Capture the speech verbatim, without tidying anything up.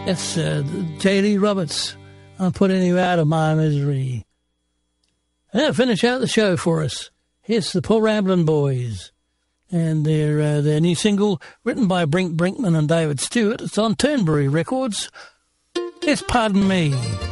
That's uh, J D Roberts. I'm putting you out of my misery. And that'll finish out the show for us. Here's the Paul Ramblin' Boys. And their uh, their new single, written by Brink Brinkman and David Stewart. It's on Turnberry Records. It's Pardon Me.